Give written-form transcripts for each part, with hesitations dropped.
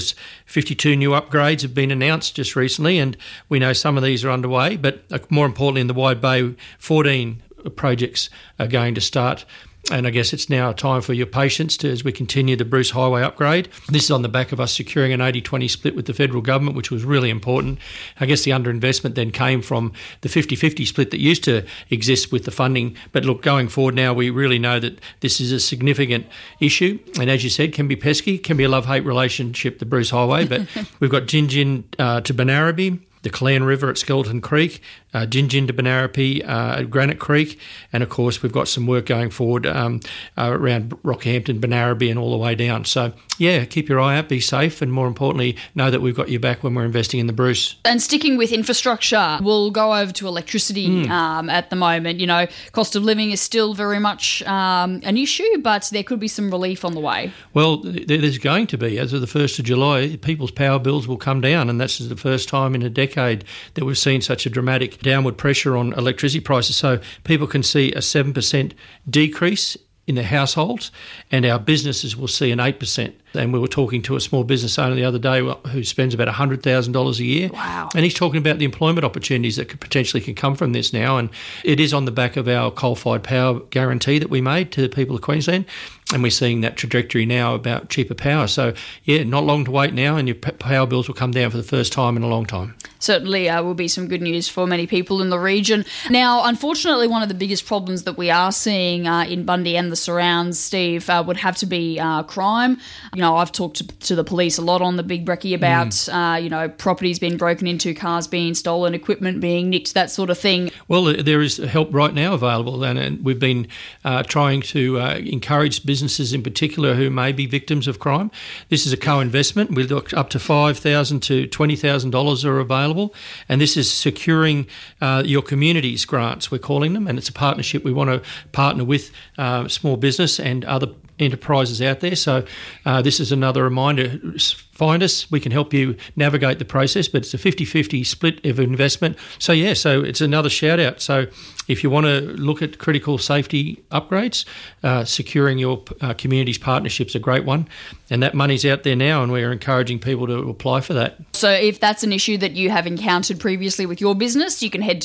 52 new upgrades have been announced just recently, and we know some of these are underway, but more importantly in the Wide Bay, 14 projects are going to start. And I guess it's now time for your patience as we continue the Bruce Highway upgrade. This is on the back of us securing an 80-20 split with the federal government, which was really important. I guess the underinvestment then came from the 50-50 split that used to exist with the funding. But look, going forward now, we really know that this is a significant issue. And as you said, can be pesky, can be a love-hate relationship, the Bruce Highway. But we've got Gin to Banaraby, the Clan River at Skeleton Creek, Gin to Banaraby at Granite Creek, and of course we've got some work going forward around Rockhampton, Banaraby and all the way down. So yeah, keep your eye out, be safe, and more importantly, know that we've got your back when we're investing in the Bruce. And sticking with infrastructure, we'll go over to electricity at the moment. You know, cost of living is still very much an issue, but there could be some relief on the way. Well, there's going to be. As of the 1st of July, people's power bills will come down, and that's the first time in a decade that we've seen such a dramatic downward pressure on electricity prices. So people can see a 7% decrease in their households, and our businesses will see an 8%. And we were talking to a small business owner the other day who spends about $100,000 a year. Wow. And he's talking about the employment opportunities that could potentially come from this now. And it is on the back of our coal-fired power guarantee that we made to the people of Queensland. And we're seeing that trajectory now about cheaper power. So, yeah, not long to wait now, and your power bills will come down for the first time in a long time. Certainly will be some good news for many people in the region. Now, unfortunately, one of the biggest problems that we are seeing in Bundy and the surrounds, Steve, would have to be crime. You know, I've talked to the police a lot on the Big Brekkie about, properties being broken into, cars being stolen, equipment being nicked, that sort of thing. Well, there is help right now available, and we've been trying to encourage businesses in particular who may be victims of crime. This is a co-investment. We've got up to $5,000 to $20,000 are available, and this is securing your community's grants, we're calling them, and it's a partnership. We want to partner with small business and other enterprises out there. So this is another reminder. Find us. We can help you navigate the process, but it's a 50-50 split of investment. So, yeah, so it's another shout-out. So if you want to look at critical safety upgrades, securing your community's partnership's a great one. And that money's out there now, and we're encouraging people to apply for that. So if that's an issue that you have encountered previously with your business, you can head to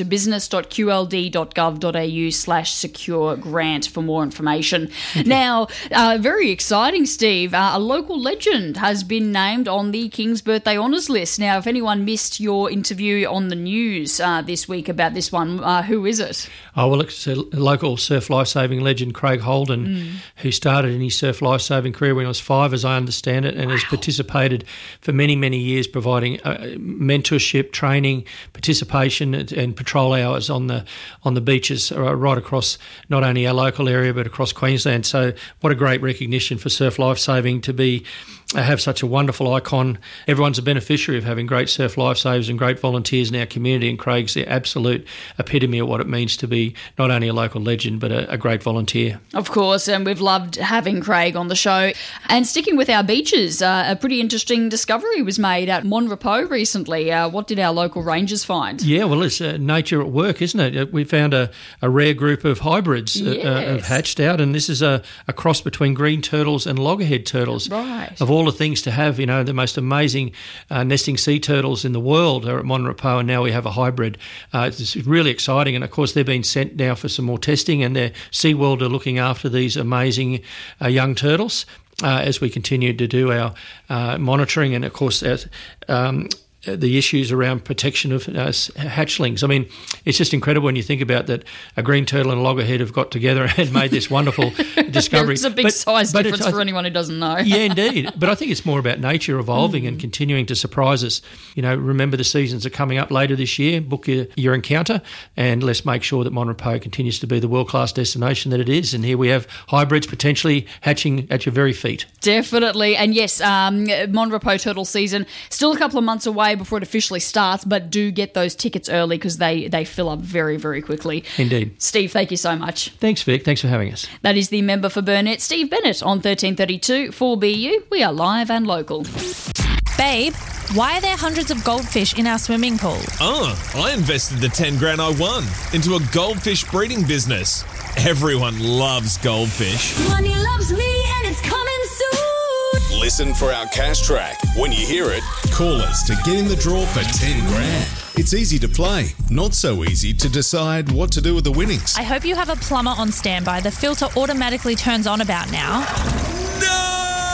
business.qld.gov.au/secure grant for more information. Now, very exciting, Steve. A local legend has been named on the King's Birthday Honours list. Now, if anyone missed your interview on the news this week about this one, who is it? Oh, well, it's a local surf lifesaving legend, Craig Holden, who started in his surf lifesaving career when he was 5, as I understand it, and has participated for many, many years, providing mentorship, training, participation and patrol hours on the beaches right across not only our local area but across Queensland. So what a great recognition for surf lifesaving to have such a wonderful icon. Everyone's a beneficiary of having great surf lifesavers and great volunteers in our community, and Craig's the absolute epitome of what it means to be not only a local legend but a great volunteer. Of course, and we've loved having Craig on the show. And sticking with our beaches, a pretty interesting discovery was made at Monrepos recently. What did our local rangers find? Yeah, well, it's nature at work, isn't it? We found a rare group of hybrids have hatched out, and this is a cross between green turtles and loggerhead turtles. Right. Of all the things to have, the most amazing nesting sea turtles in the world are at Monrepos, and now we have a hybrid. It's really exciting, and of course they're being sent now for some more testing, and SeaWorld are looking after these amazing young turtles as we continue to do our monitoring, and of course the issues around protection of hatchlings. I mean, it's just incredible when you think about that a green turtle and a loggerhead have got together and made this wonderful discovery. It's a big size difference for anyone who doesn't know. Yeah, indeed. But I think it's more about nature evolving and continuing to surprise us. Remember the seasons are coming up later this year. Book your encounter, and let's make sure that Monrepos continues to be the world-class destination that it is. And here we have hybrids potentially hatching at your very feet. Definitely. And yes, Monrepos turtle season still a couple of months away before it officially starts, but do get those tickets early because they fill up very, very quickly. Indeed. Steve, thank you so much. Thanks, Vic. Thanks for having us. That is the member for Burnett, Steve Bennett, on 1332 4BU. We are live and local. Babe, why are there hundreds of goldfish in our swimming pool? I invested the 10 grand I won into a goldfish breeding business. Everyone loves goldfish. Money loves me and it's coming soon. Listen for our cash track. When you hear it, call us to get in the draw for 10 grand. It's easy to play, not so easy to decide what to do with the winnings. I hope you have a plumber on standby. The filter automatically turns on about now. No!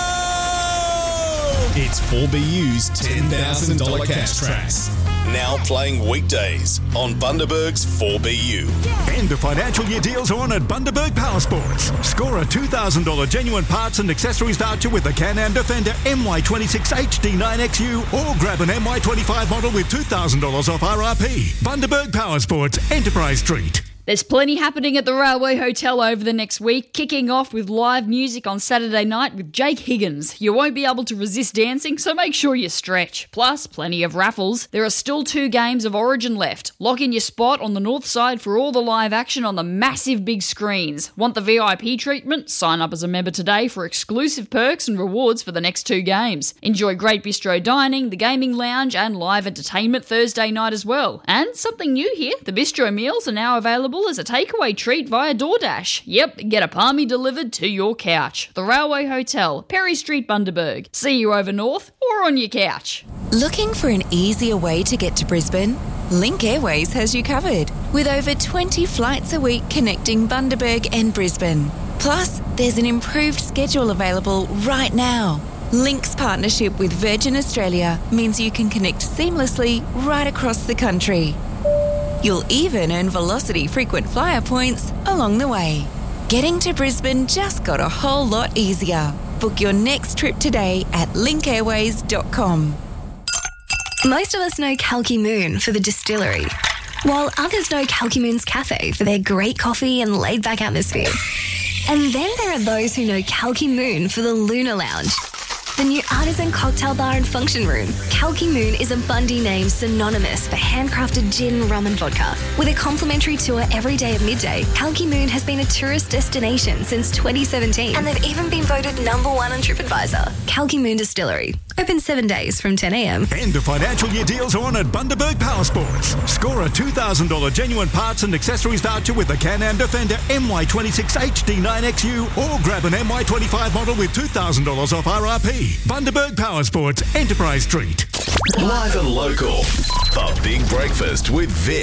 It's 4BU's $10,000 cash tracks. Now playing weekdays on Bundaberg's 4BU. And the financial year deals are on at Bundaberg Power Sports. Score a $2,000 genuine parts and accessories voucher with the Can-Am Defender MY26 HD9XU or grab an MY25 model with $2,000 off RRP. Bundaberg Power Sports, Enterprise Street. There's plenty happening at the Railway Hotel over the next week, kicking off with live music on Saturday night with Jake Higgins. You won't be able to resist dancing, so make sure you stretch. Plus, plenty of raffles. There are still 2 games of Origin left. Lock in your spot on the north side for all the live action on the massive big screens. Want the VIP treatment? Sign up as a member today for exclusive perks and rewards for the next 2 games. Enjoy great bistro dining, the gaming lounge, and live entertainment Thursday night as well. And something new here, the bistro meals are now available as a takeaway treat via DoorDash. Yep, get a palmy delivered to your couch. The Railway Hotel, Perry Street, Bundaberg. See you over north or on your couch. Looking for an easier way to get to Brisbane? Link Airways has you covered, with over 20 flights a week connecting Bundaberg and Brisbane. Plus, there's an improved schedule available right now. Link's partnership with Virgin Australia means you can connect seamlessly right across the country. You'll even earn Velocity frequent flyer points along the way. Getting to Brisbane just got a whole lot easier. Book your next trip today at linkairways.com. Most of us know Kalki Moon for the distillery, while others know Kalki Moon's Cafe for their great coffee and laid-back atmosphere. And then there are those who know Kalki Moon for the Lunar Lounge, the new artisan cocktail bar and function room. Kalki Moon is a Bundy name synonymous for handcrafted gin, rum and vodka. With a complimentary tour every day at midday, Kalki Moon has been a tourist destination since 2017. And they've even been voted #1 on TripAdvisor. Kalki Moon Distillery. Open 7 days from 10 a.m. And the financial year deals are on at Bundaberg Power Sports. Score a $2,000 genuine parts and accessories voucher with the Can-Am Defender MY26 HD9XU or grab an MY25 model with $2,000 off RRP. Bundaberg Power Sports, Enterprise Street. Live and local. The Big Breakfast with Vic.